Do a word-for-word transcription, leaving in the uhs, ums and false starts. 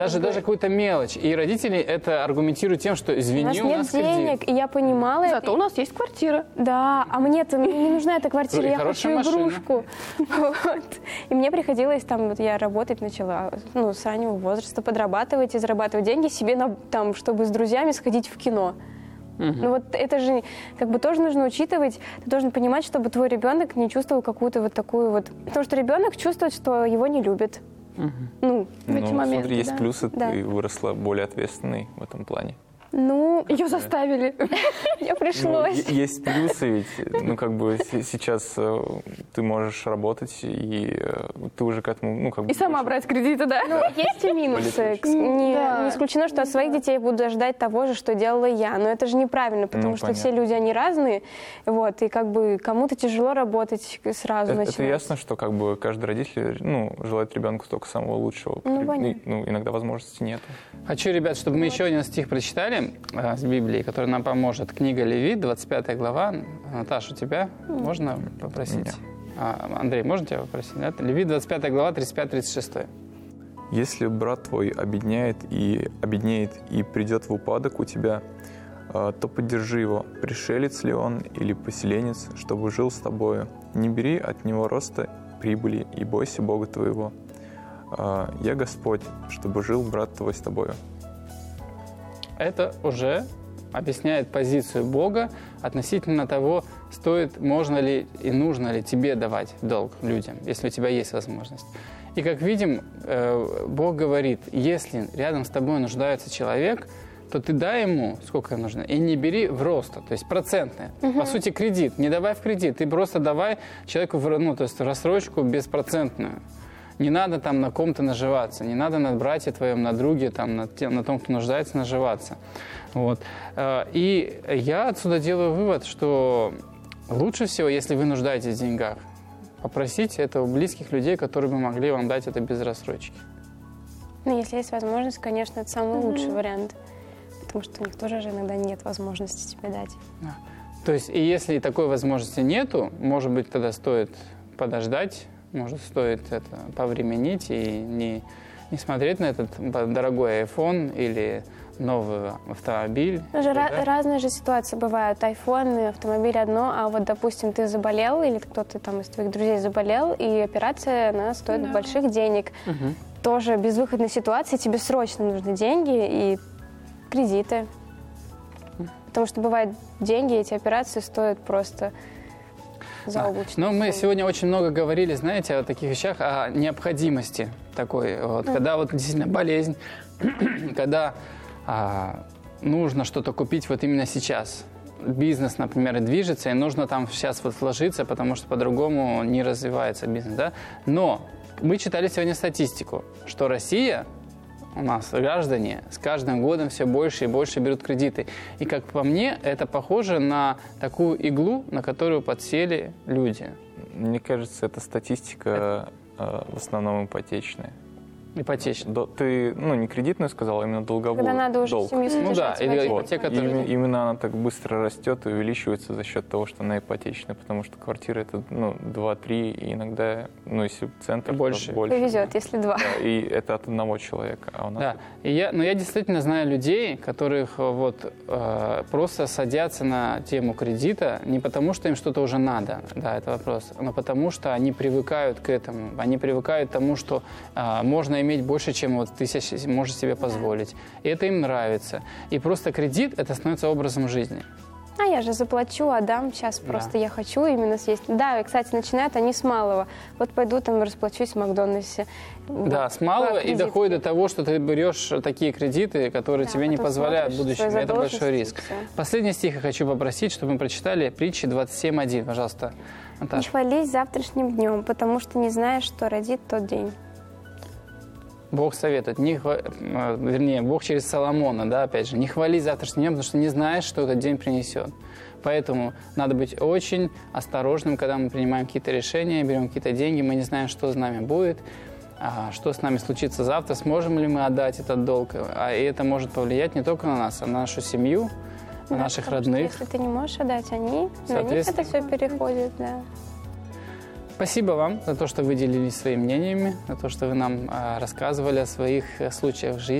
Даже, даже какую-то мелочь. И родители это аргументируют тем, что извини, у нас у нет нас денег, кредит. и я понимала Зато это. у нас есть квартира. Да, а мне-то не нужна эта квартира, И я хорошая хочу машина. игрушку. Вот. И мне приходилось там, вот я работать начала, ну, с раннего возраста, подрабатывать и зарабатывать деньги себе, на, там, чтобы с друзьями сходить в кино. Угу. Ну вот это же как бы тоже нужно учитывать, ты должен понимать, чтобы твой ребенок не чувствовал какую-то вот такую вот... Потому что ребенок чувствует, что его не любят. Угу. Ну, в эти Ну, моменты, смотри, есть да. плюсы, Да. ты выросла более ответственной в этом плане. Ну, Ее заставили. я Ну, пришлось. е- есть плюсы, ведь, ну, как бы с- сейчас э, ты можешь работать, и э, ты уже к этому, ну, как бы... И сама больше- брать кредиты, да? Ну, есть и минусы. Политически. Не, Да. не исключено, что от своих детей буду ждать того же, что делала я. Но это же неправильно, потому Ну, что понятно. все люди, они разные. Вот, и как бы кому-то тяжело работать сразу Это, начинать. это ясно, что как бы каждый родитель, ну, желает ребенку только самого лучшего. Ну, При- понятно. ну, иногда возможностей нет. Хочу, ребят, чтобы мы еще один стих прочитали э, с Библии, который нам поможет. Книга Левит, двадцать пятая глава. Наташа, у тебя можно попросить? Меня. А, Андрей, можно тебя попросить? Да? Левит, двадцать пятая глава, тридцать пять тридцать шесть. Если брат твой обедняет и обеднеет и придет в упадок у тебя, э, то поддержи его, пришелец ли он или поселенец, чтобы жил с тобою. Не бери от него роста прибыли и бойся Бога твоего. Э, Я Господь, чтобы жил брат твой с тобою. Это уже объясняет позицию Бога относительно того, стоит, можно ли и нужно ли тебе давать долг людям, если у тебя есть возможность. И как видим, э, Бог говорит, если рядом с тобой нуждается человек, то ты дай ему, сколько нужно, и не бери в роста, то есть процентное. Угу. По сути, кредит. Не давай в кредит, ты просто давай человеку в, ну, то есть в рассрочку беспроцентную. Не надо там на ком-то наживаться, не надо на брате твоем, на друге, там, на, тем, на том, кто нуждается, наживаться. Вот. И я отсюда делаю вывод, что лучше всего, если вы нуждаетесь в деньгах, попросите это у близких людей, которые бы могли вам дать это без рассрочки. Ну, если есть возможность, конечно, это самый Mm-hmm. лучший вариант. Потому что у них тоже же иногда нет возможности тебе дать. Да. То есть, и если такой возможности нету, может быть, тогда стоит подождать, может, стоит это повременить и не, не смотреть на этот дорогой айфон или новый автомобиль. Ну, же да? ra- разные же ситуации бывают. Айфон и автомобиль одно, а вот, допустим, ты заболел или кто-то там из твоих друзей заболел, и операция, она стоит Да. больших денег. Угу. Тоже безвыходной ситуации, тебе срочно нужны деньги и кредиты. Потому что бывают деньги, эти операции стоят просто заоблачно. Но мы сегодня очень много говорили, знаете, о таких вещах, о необходимости такой. Вот, Да. Когда вот действительно болезнь, когда а, нужно что-то купить вот именно сейчас. Бизнес, например, движется, и нужно там сейчас вот вложиться, потому что по-другому не развивается бизнес. Да? Но мы читали сегодня статистику, что Россия, у нас граждане, с каждым годом все больше и больше берут кредиты. И, как по мне, это похоже на такую иглу, на которую подсели люди. Мне кажется, эта статистика э, в основном ипотечная. Ипотечные. До- ты, ну, не кредитную сказал, а именно долговую. Когда надо уже долг. семью Ну да, содержать. или вроде. ипотека И тоже. именно, именно она так быстро растет и увеличивается за счет того, что она ипотечная, потому что квартира это ну, два-три, и иногда, ну, если центр, Больше. то больше. Повезет, если два. Да, и это от одного человека. А у нас Да, и я, но я действительно знаю людей, которых э, вот э, просто садятся на тему кредита не потому, что им что-то уже надо, да, это вопрос, но потому что они привыкают к этому, они привыкают к тому, что э, можно иметь больше, чем вот ты сейчас можешь себе позволить, и это им нравится, и просто кредит это становится образом жизни. А я же заплачу, отдам, сейчас Да. просто я хочу именно съесть. Да, и, кстати, начинают они с малого. Вот пойду там расплачусь в Макдональдсе. Да, Вот, с малого по и кредитке. доходит до того, что ты берешь такие кредиты, которые Да, тебе не потом позволяют в смотришь будущем. свои Это большой задолженности, риск. и всё. Последний стих я хочу попросить, чтобы мы прочитали притчи двадцать семь один. Пожалуйста, Не Наташа. хвались завтрашним днем, потому что не знаешь, что родит тот день. Бог советует, не хва- э, вернее, Бог через Соломона, да, опять же, не хвали завтрашним днем, потому что не знаешь, что этот день принесет. Поэтому надо быть очень осторожным, когда мы принимаем какие-то решения, берем какие-то деньги, мы не знаем, что с нами будет, а, что с нами случится завтра, сможем ли мы отдать этот долг. А и это может повлиять не только на нас, а на нашу семью, на Да, наших потому что родных. если ты не можешь отдать, они, на них это Соответственно, все переходит, да. Спасибо вам за то, что вы делились своими мнениями, за то, что вы нам рассказывали о своих случаях в жизни.